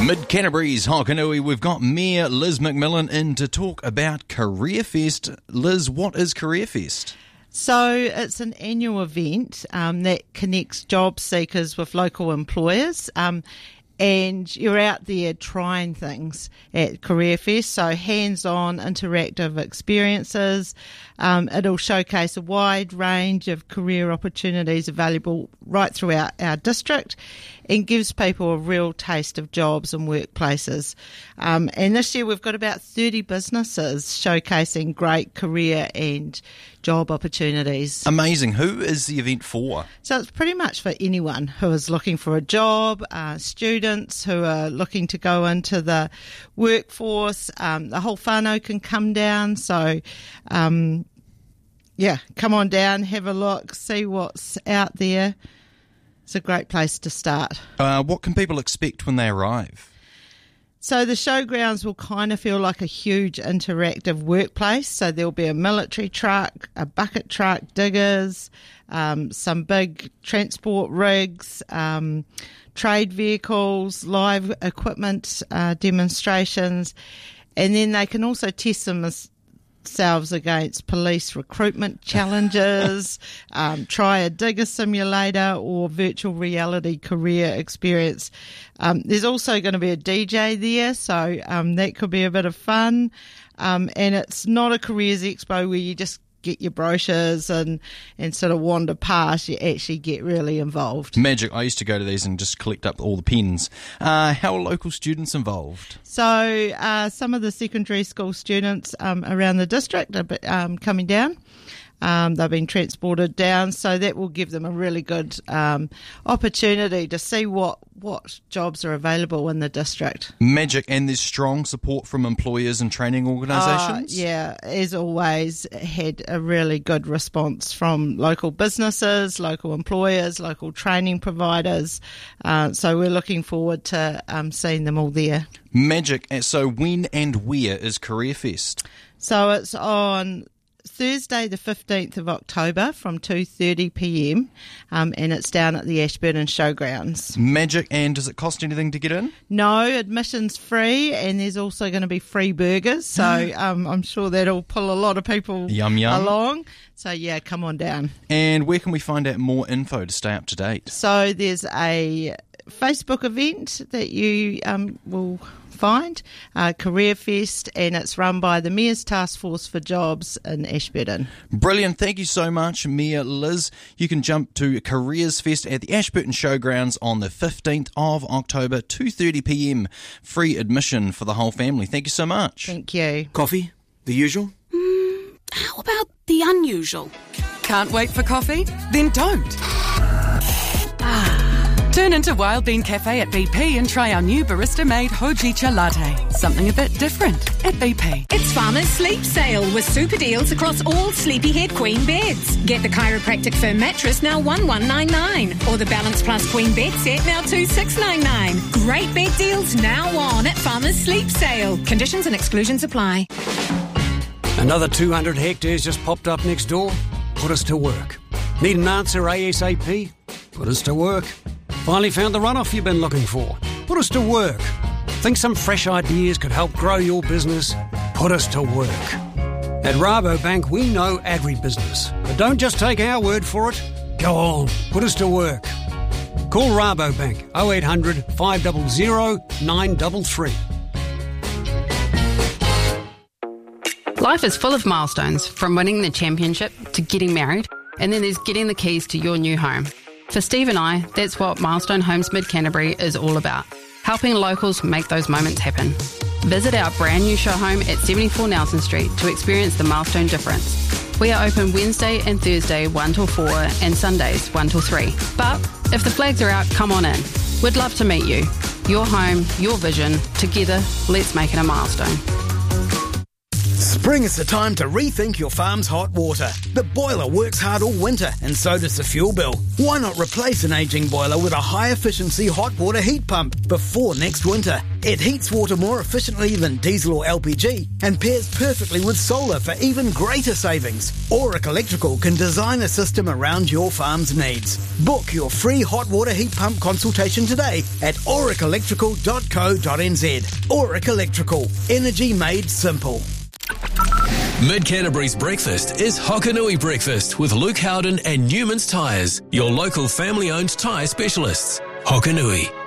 Mid-Canterbury's Hokanui, we've got Mayor Liz McMillan in to talk about Career Fest. Liz, what is Career Fest? So it's an annual event that connects job seekers with local employers. And you're out there trying things at Career Fest, so hands-on interactive experiences. It'll showcase a wide range of career opportunities available right throughout our district and gives people a real taste of jobs and workplaces. And this year we've got about 30 businesses showcasing great career and job opportunities. Amazing. Who is the event for? So it's pretty much for anyone who is looking for a job, students who are looking to go into the workforce. The whole whānau can come down. So, come on down, have a look, see what's out there. It's a great place to start. What can people expect when they arrive? So the showgrounds will kind of feel like a huge interactive workplace. So there'll be a military truck, a bucket truck, diggers, some big transport rigs, trade vehicles, live equipment demonstrations, and then they can also test themselves against police recruitment challenges, try a digger simulator or virtual reality career experience. There's also going to be a DJ there, so that could be a bit of fun. And it's not a careers expo where you just get your brochures and sort of wander past. You actually get really involved. Magic. I used to go to these and just collect up all the pens. How are local students involved? So some of the secondary school students around the district are coming down. They've been transported down, so that will give them a really good opportunity to see what jobs are available in the district. Magic. And there's strong support from employers and training organisations? Yeah, as always, had a really good response from local businesses, local employers, local training providers. So we're looking forward to seeing them all there. Magic. So when and where is Career Fest? So it's on Thursday the 15th of October from 2:30pm and it's down at the Ashburton Showgrounds. Magic. And does it cost anything to get in? No, admission's free, and there's also going to be free burgers, so I'm sure that'll pull a lot of people along. So yeah, come on down. And where can we find out more info to stay up to date? So there's a Facebook event that you will find, Career Fest, and it's run by the Mayor's Task Force for Jobs in Ashburton. Brilliant. Thank you so much, Mayor Liz. You can jump to Careers Fest at the Ashburton Showgrounds on the 15th of October, 2:30pm. Free admission for the whole family. Thank you so much. Thank you. Coffee? The usual? How about the unusual? Can't wait for coffee? Then don't. Turn into Wild Bean Cafe at BP and try our new barista-made Hojicha latte. Something a bit different at BP. It's Farmers Sleep Sale with super deals across all Sleepyhead Queen beds. Get the chiropractic firm mattress now $1199 or the Balance Plus Queen bed set now $2699. Great bed deals now on at Farmers Sleep Sale. Conditions and exclusions apply. Another 200 hectares just popped up next door? Put us to work. Need an answer ASAP? Put us to work. Finally found the runoff you've been looking for? Put us to work. Think some fresh ideas could help grow your business? Put us to work. At Rabobank, we know agribusiness. But don't just take our word for it. Go on, put us to work. Call Rabobank 0800 500 933. Life is full of milestones, from winning the championship to getting married, and then there's getting the keys to your new home. For Steve and I, that's what Milestone Homes Mid-Canterbury is all about, helping locals make those moments happen. Visit our brand new show home at 74 Nelson Street to experience the Milestone difference. We are open Wednesday and Thursday 1 till 4 and Sundays 1 till 3. But if the flags are out, come on in. We'd love to meet you. Your home, your vision. Together, let's make it a milestone. Spring is the time to rethink your farm's hot water. The boiler works hard all winter, and so does the fuel bill. Why not replace an ageing boiler with a high-efficiency hot water heat pump before next winter? It heats water more efficiently than diesel or LPG and pairs perfectly with solar for even greater savings. Auric Electrical can design a system around your farm's needs. Book your free hot water heat pump consultation today at auricelectrical.co.nz. Auric Electrical. Energy made simple. Mid Canterbury's breakfast is Hokanui Breakfast with Luke Howden and Newman's Tyres, your local family-owned tyre specialists. Hokanui.